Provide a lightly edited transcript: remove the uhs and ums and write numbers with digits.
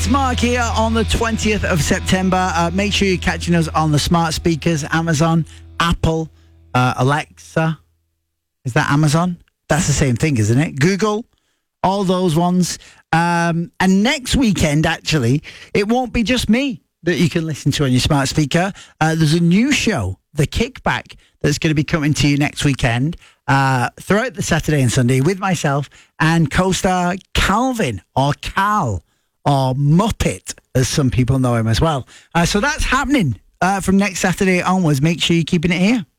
Mark here on the 20th of September. Make sure you're catching us on the smart speakers, Amazon, Apple, Alexa. Is that Amazon? That's the same thing, isn't it? Google, all those ones. And next weekend, actually, it won't be just me that you can listen to on your smart speaker. There's a new show, The Kickback, that's going to be coming to you next weekend throughout the Saturday and Sunday with myself and co-star Calvin, or Cal, or Muppet, as some people know him as well. So that's happening from next Saturday onwards. Make sure you're keeping it here.